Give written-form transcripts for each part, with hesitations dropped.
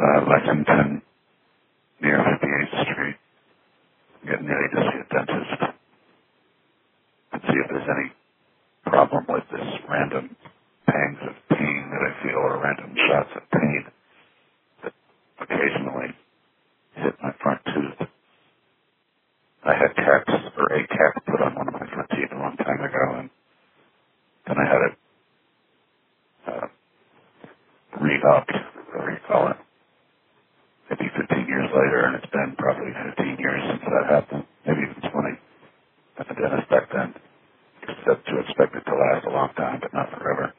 Lexington, near 58th Street, getting ready to see a dentist and see if there's any problem with this random pangs of pain that I feel, or random shots of pain that occasionally hit my front tooth. I had caps, or a cap put on one of my front teeth a long time ago, and then I had it re-upped, whatever you call it, maybe 15 years later, and it's been probably 15 years since that happened, maybe even 20 at the dentist back then. Except to expect it to last a long time, but not forever.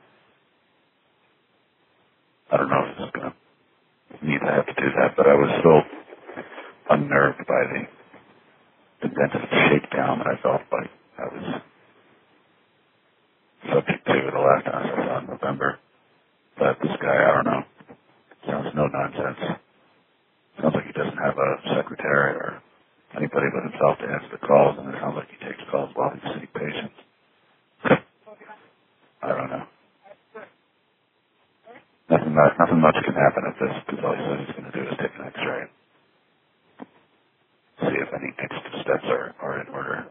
I don't know if it's going to need to have to do that, but I was so unnerved by the dentist shakedown that I felt like I was subject to the last time I saw in November. But this guy, I don't know, sounds no nonsense. Sounds like he doesn't have a secretary or anybody but himself to answer the calls, and it sounds like he takes calls while he's seeing patients. I don't know. Nothing much can happen at this, because all he says he's going to do is take an X-ray. See if any extra steps are in order.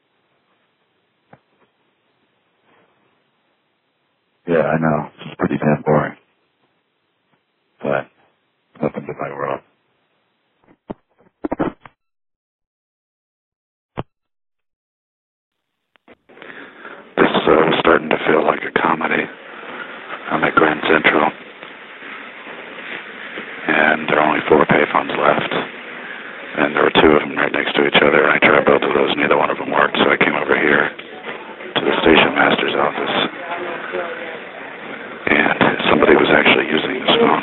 Yeah, I know. This is pretty damn boring. But welcome to my world. This was starting to feel like a comedy. I'm at Grand Central, and there are only 4 payphones left, and there were 2 of them right next to each other, and I tried both of those, neither one of them worked, so I came over here to the station master's office, and somebody was actually using this phone.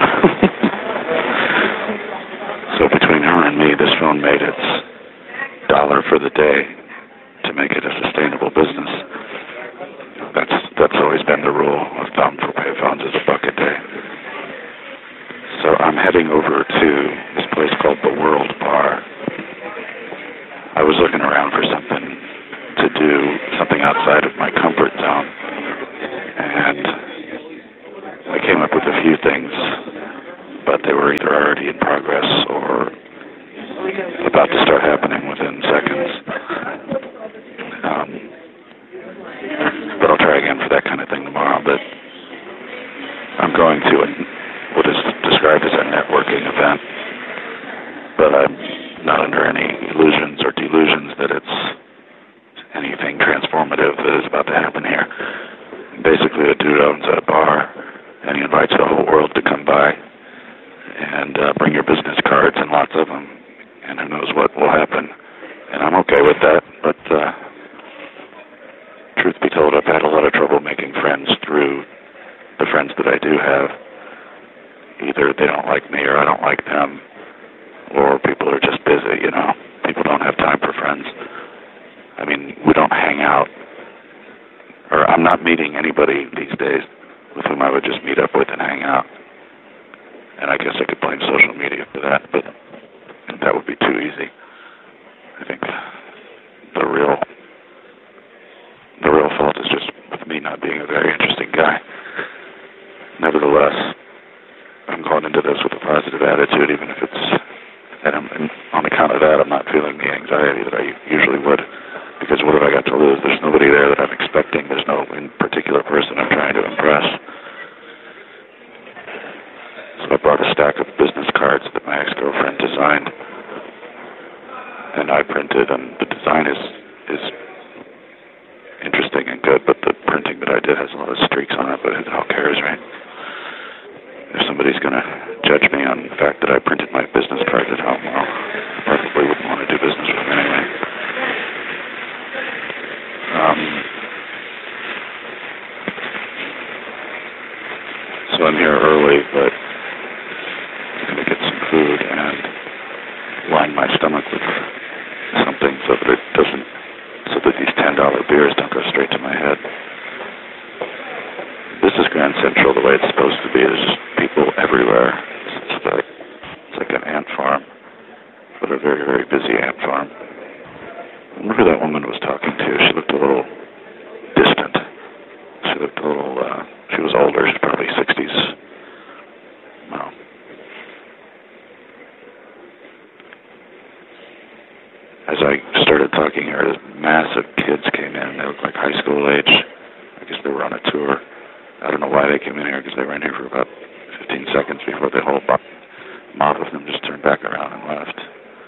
So between her and me, this phone made its dollar for the day to make it a sustainable business. That's always been the rule of thumb for payphones, is $1 a day. So I'm heading over to this place called the World Bar. I was looking around for something to do, something outside of my comfort zone, and I came up with a few things, but they were either already in progress or about to start happening within seconds. But I'll try again for that kind of thing tomorrow. But I'm going to what is described as a networking event, but I'm not under any illusions or delusions that it's anything transformative that is about to happen here. Basically, a dude owns a bar, and he invites the whole world to come by and bring your business cards, and lots of them, and who knows what will happen. And I'm okay with that, but truth be told, I've had a lot of trouble making friends through the friends that I do have. Either they don't like me or I don't like them, or people are just busy, you know. People don't have time for friends. I mean, we don't hang out, or I'm not meeting anybody these days with whom I would just meet up with and hang out. And I guess I could blame social media for that, but that would be too easy. I think the real fault is just with me not being a very interesting guy. Nevertheless, I'm going into this with a positive attitude, even if it's, and on account of that, I'm not feeling the anxiety that I usually would, because what have I got to lose? There's nobody there that I'm expecting. There's no in particular person I'm trying to impress. So I brought a stack of business cards that my ex-girlfriend designed, and I printed, and the design is interesting and good, but the printing that I did has a lot of streaks on it, but who the hell cares, right? If somebody's going to judge me on the fact that I printed my business cards at home, well, I probably wouldn't want to do business with them anyway. So I'm here early, but I'm going to get some food and line my stomach with something so that these $10 beers don't go straight to my head. This is Grand Central the way it's supposed to be. There's just people everywhere. It's like an ant farm, but a very, very busy ant farm. I wonder who that woman was talking to. She looked a little distant. She looked a little, she was older. She's probably 60s. Well, as I started talking here, this massive kids came in. They looked like high school age. I guess they were on a tour. I don't know why they came in here, because they were in here for about 15 seconds before the whole mob of them just turned back around and left.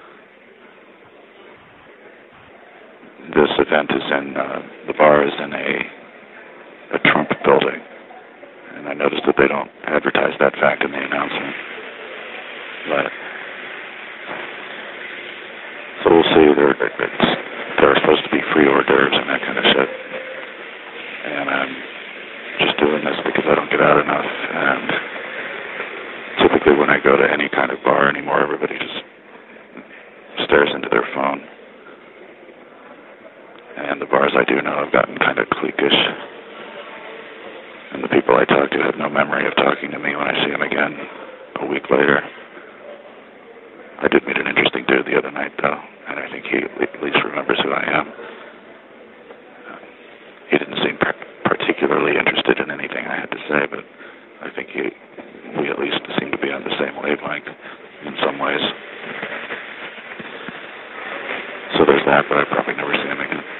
This event is in, the bar is in a Trump building. And I noticed that they don't advertise that fact in the announcement. But, so we'll see. There are supposed to be free hors d'oeuvres and that kind of shit. And I'm just doing this because I don't get out enough. And typically when I go to any kind of bar anymore, everybody just stares into their phone. And the bars I do know have gotten kind of cliquish. And the people I talk to have no memory of talking to me when I see them again a week later. I did meet an interesting dude the other night, though, and I think he at least remembers who I am. He didn't seem particularly interested in anything I had to say, but I think we at least seem to be on the same wavelength in some ways. So there's that, but I probably never see him again.